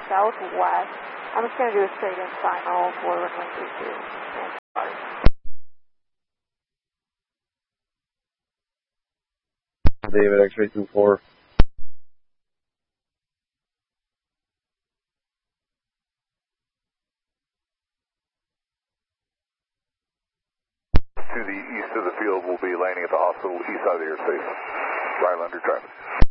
southwest. I'm just going to do a straight in final for runway 22. David, X-ray 24. To the east of the field, we'll be landing at the hospital east side of the airspace. Rylander traffic.